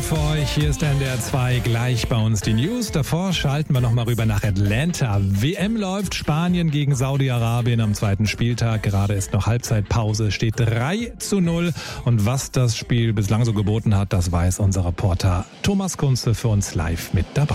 für euch. Hier ist NDR 2, gleich bei uns die News. Davor schalten wir nochmal rüber nach Atlanta. WM läuft, Spanien gegen Saudi-Arabien am zweiten Spieltag. Gerade ist noch Halbzeitpause, steht 3:0. Und was das Spiel bislang so geboten hat, das weiß unser Reporter Thomas Kunze für uns live mit dabei.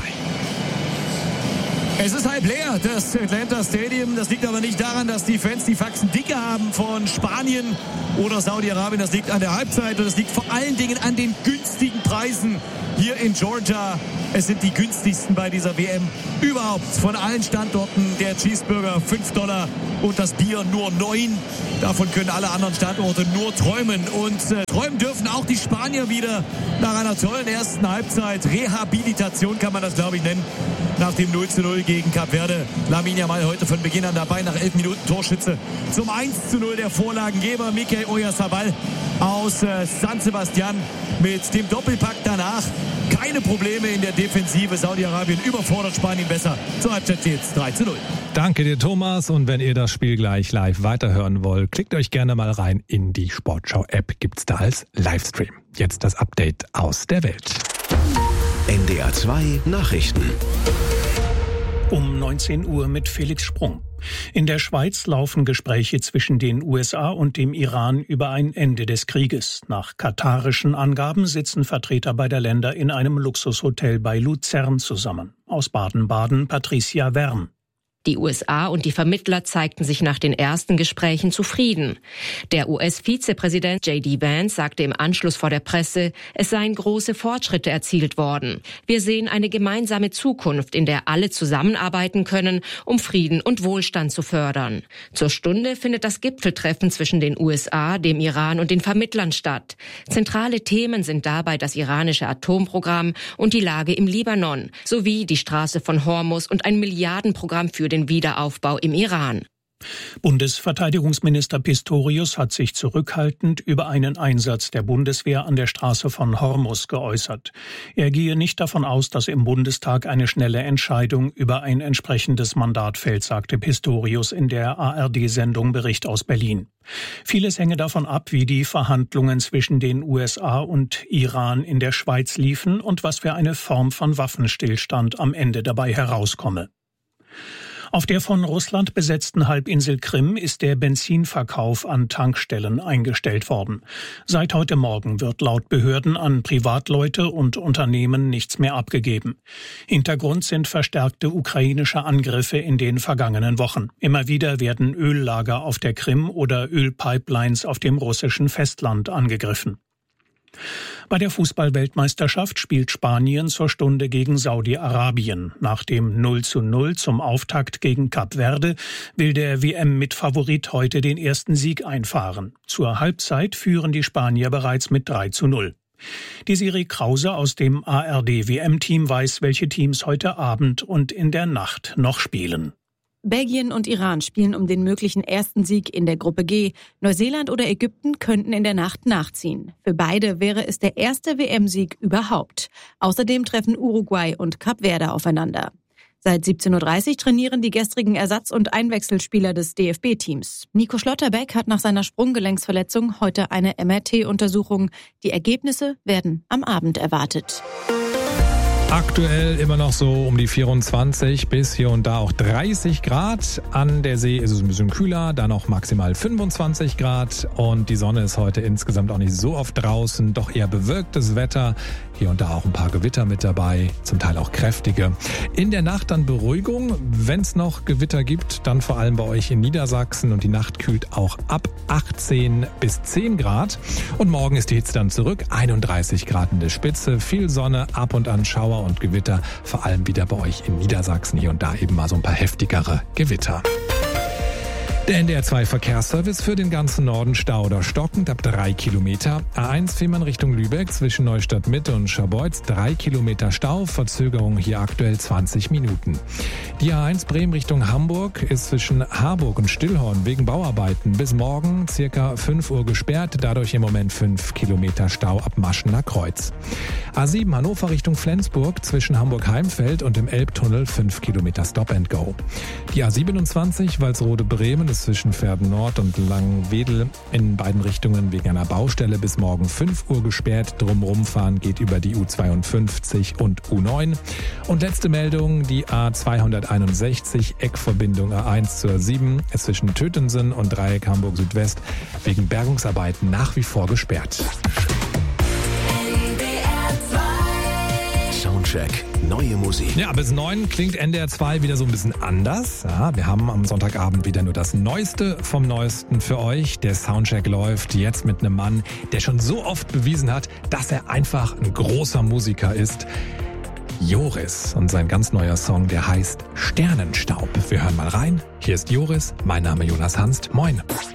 Es ist halb leer, das Atlanta Stadium. Das liegt aber nicht daran, dass die Fans die Faxen dicke haben von Spanien oder Saudi-Arabien. Das liegt an der Halbzeit und das liegt vor allen Dingen an den günstigen Preisen hier in Georgia. Es sind die günstigsten bei dieser WM überhaupt von allen Standorten. Der Cheeseburger $5 und das Bier nur 9. Davon können alle anderen Standorte nur träumen. Und träumen dürfen auch die Spanier wieder nach einer tollen ersten Halbzeit. Rehabilitation kann man das, glaube ich, nennen. Nach dem 0:0 gegen Kap Verde. Lamine Yamal heute von Beginn an dabei, nach 11 Minuten Torschütze. Zum 1:0 der Vorlagengeber Mikel Oyarzabal aus San Sebastian mit dem Doppelpack danach. Keine Probleme in der Defensive. Saudi-Arabien überfordert Spanien besser. Zur Halbzeit jetzt 3:0. Danke dir, Thomas. Und wenn ihr das Spiel gleich live weiterhören wollt, klickt euch gerne mal rein in die Sportschau-App. Gibt's da als Livestream. Jetzt das Update aus der Welt. NDR 2 Nachrichten. Um 19 Uhr mit Felix Sprung. In der Schweiz laufen Gespräche zwischen den USA und dem Iran über ein Ende des Krieges. Nach katarischen Angaben sitzen Vertreter beider Länder in einem Luxushotel bei Luzern zusammen. Aus Baden-Baden Patricia Wern. Die USA und die Vermittler zeigten sich nach den ersten Gesprächen zufrieden. Der US-Vizepräsident J.D. Vance sagte im Anschluss vor der Presse, es seien große Fortschritte erzielt worden. Wir sehen eine gemeinsame Zukunft, in der alle zusammenarbeiten können, um Frieden und Wohlstand zu fördern. Zur Stunde findet das Gipfeltreffen zwischen den USA, dem Iran und den Vermittlern statt. Zentrale Themen sind dabei das iranische Atomprogramm und die Lage im Libanon, sowie die Straße von Hormuz und ein Milliardenprogramm für den Wiederaufbau im Iran. Bundesverteidigungsminister Pistorius hat sich zurückhaltend über einen Einsatz der Bundeswehr an der Straße von Hormuz geäußert. Er gehe nicht davon aus, dass im Bundestag eine schnelle Entscheidung über ein entsprechendes Mandat fällt, sagte Pistorius in der ARD-Sendung Bericht aus Berlin. Vieles hänge davon ab, wie die Verhandlungen zwischen den USA und Iran in der Schweiz liefen und was für eine Form von Waffenstillstand am Ende dabei herauskomme. Auf der von Russland besetzten Halbinsel Krim ist der Benzinverkauf an Tankstellen eingestellt worden. Seit heute Morgen wird laut Behörden an Privatleute und Unternehmen nichts mehr abgegeben. Hintergrund sind verstärkte ukrainische Angriffe in den vergangenen Wochen. Immer wieder werden Öllager auf der Krim oder Ölpipelines auf dem russischen Festland angegriffen. Bei der Fußball-Weltmeisterschaft spielt Spanien zur Stunde gegen Saudi-Arabien. Nach dem 0:0 zum Auftakt gegen Kap Verde will der WM-Mitfavorit heute den ersten Sieg einfahren. Zur Halbzeit führen die Spanier bereits mit 3:0. Die Siri Krause aus dem ARD-WM-Team weiß, welche Teams heute Abend und in der Nacht noch spielen. Belgien und Iran spielen um den möglichen ersten Sieg in der Gruppe G. Neuseeland oder Ägypten könnten in der Nacht nachziehen. Für beide wäre es der erste WM-Sieg überhaupt. Außerdem treffen Uruguay und Kap Verde aufeinander. Seit 17:30 Uhr trainieren die gestrigen Ersatz- und Einwechselspieler des DFB-Teams. Nico Schlotterbeck hat nach seiner Sprunggelenksverletzung heute eine MRT-Untersuchung. Die Ergebnisse werden am Abend erwartet. Aktuell immer noch so um die 24 bis hier und da auch 30 Grad. An der See ist es ein bisschen kühler, da noch maximal 25 Grad. Und die Sonne ist heute insgesamt auch nicht so oft draußen, doch eher bewölktes Wetter. Hier und da auch ein paar Gewitter mit dabei, zum Teil auch kräftige. In der Nacht dann Beruhigung. Wenn es noch Gewitter gibt, dann vor allem bei euch in Niedersachsen. Und die Nacht kühlt auch ab 18 bis 10 Grad. Und morgen ist die Hitze dann zurück. 31 Grad in der Spitze, viel Sonne, ab und an Schauer und Gewitter. Vor allem wieder bei euch in Niedersachsen. Hier und da eben mal so ein paar heftigere Gewitter. Der NDR 2 Verkehrsservice für den ganzen Norden Stau oder stockend ab 3 Kilometer. A1 Fehmarn Richtung Lübeck zwischen Neustadt Mitte und Scharbeutz 3 Kilometer Stau, Verzögerung hier aktuell 20 Minuten. Die A1 Bremen Richtung Hamburg ist zwischen Harburg und Stillhorn wegen Bauarbeiten bis morgen circa 5 Uhr gesperrt, dadurch im Moment 5 Kilometer Stau ab Maschener Kreuz. A7 Hannover Richtung Flensburg zwischen Hamburg-Heimfeld und dem Elbtunnel 5 Kilometer Stop and Go. Die A27 Walsrode Bremen ist zwischen Verden Nord und Langwedel in beiden Richtungen wegen einer Baustelle bis morgen 5 Uhr gesperrt. Drumherum fahren geht über die U52 und U9. Und letzte Meldung, die A261 Eckverbindung A1 zur 7 ist zwischen Tötensen und Dreieck Hamburg Südwest wegen Bergungsarbeiten nach wie vor gesperrt. Soundcheck, neue Musik. Ja, bis 9 klingt NDR 2 wieder so ein bisschen anders. Ja, wir haben am Sonntagabend wieder nur das Neueste vom Neuesten für euch. Der Soundcheck läuft jetzt mit einem Mann, der schon so oft bewiesen hat, dass er einfach ein großer Musiker ist. Joris und sein ganz neuer Song, der heißt Sternenstaub. Wir hören mal rein. Hier ist Joris, mein Name Jonas Hanst. Moin.